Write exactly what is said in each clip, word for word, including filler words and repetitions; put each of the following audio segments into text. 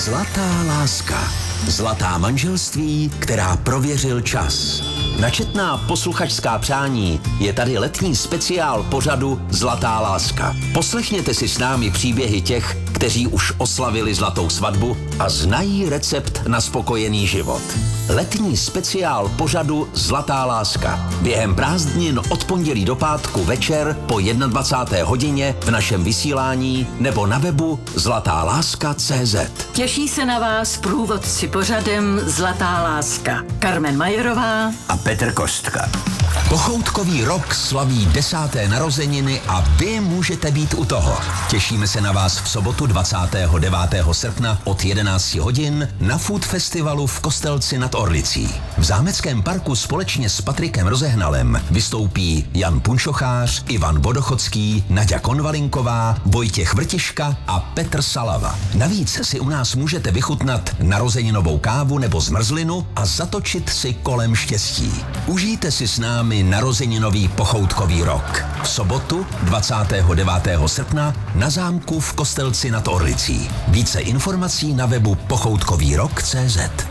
Zlatá láska. Zlatá manželství, která prověřil čas. Na četná posluchačská přání je tady letní speciál pořadu Zlatá láska. Poslechněte si s námi příběhy těch, kteří už oslavili zlatou svatbu a znají recept na spokojený život. Letní speciál pořadu Zlatá láska. Během prázdnin od pondělí do pátku večer po dvacáté jedné hodině v našem vysílání nebo na webu zlatá láska tečka cé zet. Těší se na vás průvodci pořadem Zlatá láska. Carmen Majerová a Petr Kostka. Pochoutkový rok slaví desáté narozeniny a vy můžete být u toho. Těšíme se na vás v sobotu dvacátého devátého srpna od jedenácti hodin na Food Festivalu v Kostelci nad Orlicí. V Zámeckém parku společně s Patrikem Rozehnalem vystoupí Jan Punčochář, Ivan Vodochodský, Naďa Konvalinková, Vojtěch Vrtiška a Petr Salava. Navíc si u nás můžete vychutnat narozeninovou kávu nebo zmrzlinu a zatočit si kolem štěstí. Užijte si s námi narozeninový pochoutkový rok. V sobotu dvacátého devátého srpna na zámku v Kostelci nad Orlicí. Více informací na webu pochoutkový rok tečka cé zet.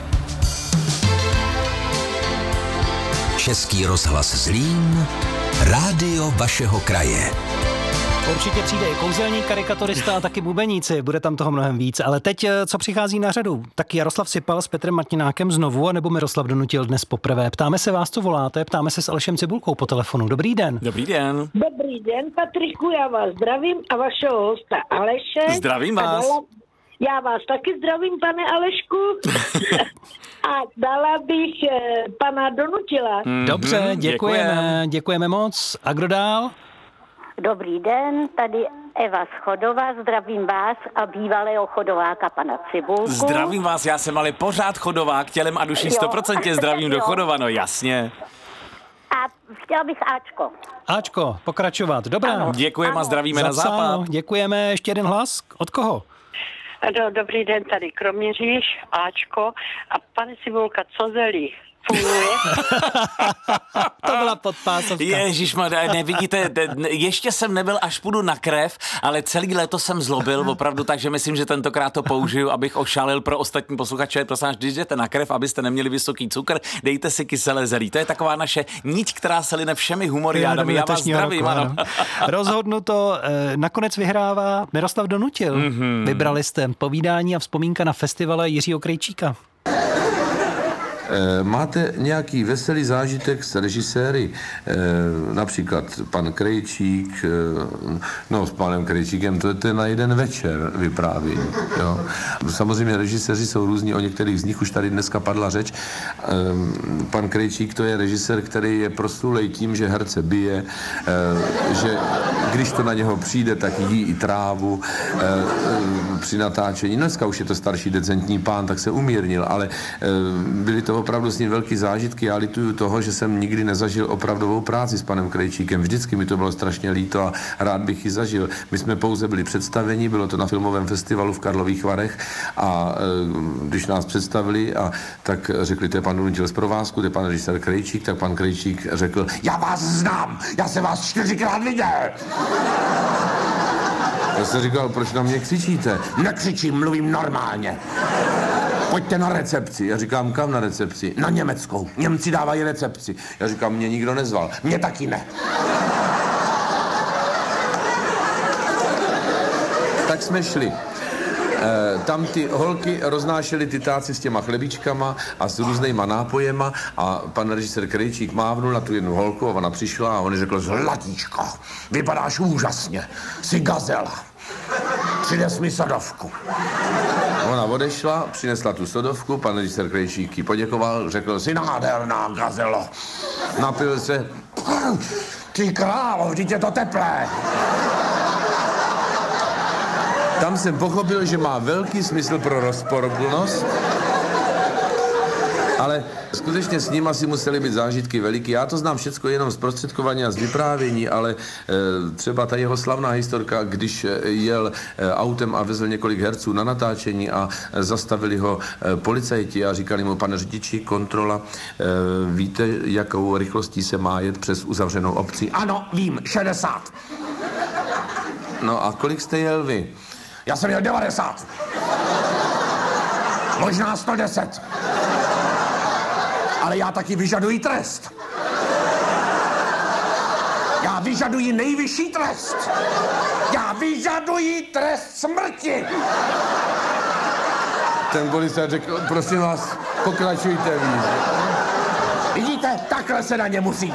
Český rozhlas Zlín, rádio vašeho kraje. Určitě přijde i kouzelník, karikaturista a taky bubeníci, bude tam toho mnohem víc. Ale teď, co přichází na řadu? Tak Jaroslav Sypal s Petrem Martinákem znovu, anebo Miroslav Donutil dnes poprvé. Ptáme se vás, co voláte, ptáme se s Alešem Cibulkou po telefonu. Dobrý den. Dobrý den. Dobrý den, Patriku, já vás zdravím a vašeho hosta Aleše. Zdravím vás. Dala, já vás taky zdravím, pane Alešku. A dala bych eh, pana Donutila. Mm-hmm, Dobře, děkujeme, děkujeme, děkujeme moc. A kdo dál? Dobrý den, tady Eva z Chodova, zdravím vás a bývalého chodováka pana Cibulku. Zdravím vás, já jsem ale pořád chodovák, tělem a duší sto procent zdravím do Chodova, no jasně. A chtěla bych Ačko. Ačko, pokračovat, dobrá. Ano. Děkujeme a zdravíme na západ. Děkujeme, ještě jeden hlas, od koho? No, dobrý den, tady Kroměříž, Ačko a pane Cibulka, co zelí? Funguje? To byla podpásovka. Ježišmarja, nevidíte, ještě jsem nebyl, až půjdu na krev, ale celý léto jsem zlobil opravdu, takže myslím, že tentokrát to použiju, abych ošalil pro ostatní posluchače. Prosím vás, když jdete na krev, abyste neměli vysoký cukr, dejte si kyselé zelí. To je taková naše niť, která se line všemi humory. Já, já vás zdravím. Roku, ano. Rozhodnuto, nakonec vyhrává Miroslav Donutil. Mm-hmm. Vybrali jste povídání a vzpomínka na festivale Jiřího Krejčíka. Máte nějaký veselý zážitek s režiséry, například pan Krejčík, no s panem Krejčíkem, to je to na jeden večer vypráví. Jo. Samozřejmě režiséři jsou různí, o některých z nich už tady dneska padla řeč. Pan Krejčík to je režisér, který je proslulej tím, že herce bije, že když to na něho přijde, tak jí i trávu při natáčení. Dneska už je to starší decentní pán, tak se umírnil, ale byly to opravdu s ním velký zážitky. Já lituju toho, že jsem nikdy nezažil opravdovou práci s panem Krejčíkem. Vždycky mi to bylo strašně líto a rád bych ji zažil. My jsme pouze byli představeni, bylo to na filmovém festivalu v Karlových Varech a e, když nás představili, a tak řekli, to je pan Donutil z provázku, to je pan režisér Krejčík, tak pan Krejčík řekl, já vás znám, já jsem vás čtyřikrát viděl. Já jsem říkal, proč na mě křičíte? Nekřičím, mluvím normálně. Pojďte na recepci. Já říkám, kam na recepci? Na německou. Němci dávají recepci. Já říkám, mě nikdo nezval. Mě taky ne. Tak jsme šli. E, tam ty holky roznášely ty táci s těma chlebičkama a s různýma nápojema a pan režisér Krejčík mávnul na tu jednu holku a ona přišla a on řekl, zlatíčko, vypadáš úžasně, jsi gazela. Přines mi sodovku. Ona odešla, přinesla tu sodovku, pan režisér Krejčík jí poděkoval, řekl, jsi nádherná gazelo. Napil se, ty králo, vždyť je to teplé. Tam jsem pochopil, že má velký smysl pro rozporuplnost, ale skutečně s ním asi musely být zážitky veliký. Já to znám všecko jenom z prostředkování a z vyprávění, ale e, třeba ta jeho slavná historka, když jel e, autem a vezl několik herců na natáčení a e, zastavili ho e, policajti a říkali mu, pane řidiči, kontrola, e, víte, jakou rychlostí se má jet přes uzavřenou obcí? Ano, vím, šedesát. No a kolik jste jel vy? Já jsem jel devadesát. možná sto deset. Ale já taky vyžaduji trest. Já vyžaduji nejvyšší trest. Já vyžaduji trest smrti. Ten policajt řekl, prosím vás, pokračujte víc. Vidíte, takhle se na ně musí.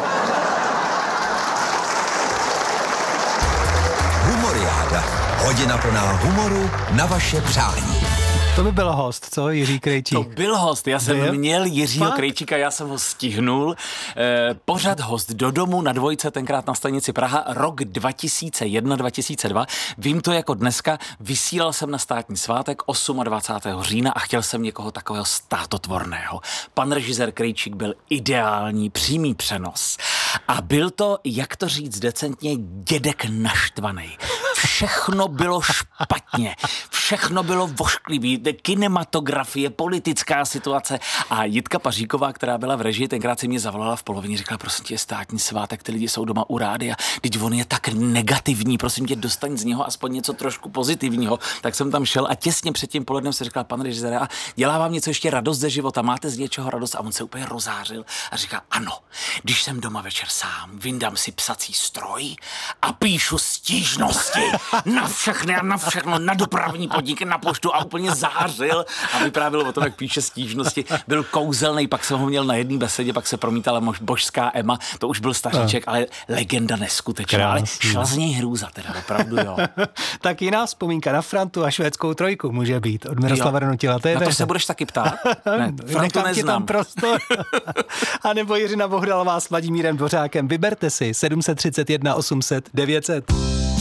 Humoriáda. Hodina plná humoru na vaše přání. To by byl host, co, Jiří Krejčík? To byl host, já jsem Byl? měl Jiřího Fakt? Krejčíka, já jsem ho stihnul. E, pořad host do domu na Dvojce, tenkrát na stanici Praha, rok dva tisíce jedna dva tisíce dva. Vím to jako dneska, vysílal jsem na státní svátek dvacátého osmého října a chtěl jsem někoho takového státotvorného. Pan režisér Krejčík byl ideální, přímý přenos. A byl to, jak to říct decentně, dědek naštvaný. Všechno bylo špatně, všechno bylo vošklivý, kinematografie, politická situace a Jitka Paříková, která byla v režii, tenkrát si mě zavolala v polovině, řekla, prosím tě, je státní svátek, ty lidi jsou doma u rádia, teď on je tak negativní, prosím tě, dostaň z něho aspoň něco trošku pozitivního. Tak jsem tam šel a těsně před tím polednem se řekla, pan režisér, a dělá vám něco ještě radost ze života, máte z něčeho radost? A on se úplně rozářil a říká, ano, když jsem doma večer sám, vyndám si psací stroj a píšu stížnosti na všechny a na všechno, na dopravní podniky, na poštu a úplně zářil a vyprávěl o tom, jak píše stížnosti. Byl kouzelný, pak jsem ho měl na jedné besedě, pak se promítala božská Ema, to už byl staříček, no. Ale legenda neskutečná, krásný. Ale šla z něj hrůza teda, opravdu jo. Tak jiná vzpomínka na Frantu a švédskou trojku může být od Miroslava Donutila. To je na to veře. Se budeš taky ptát? Ne, Frantu neznám. Tam prostor. A nebo Jiřina Bohdalová s Vladimírem Dvořákem. Vyberte si sedm set třicet jedna osm set devět set.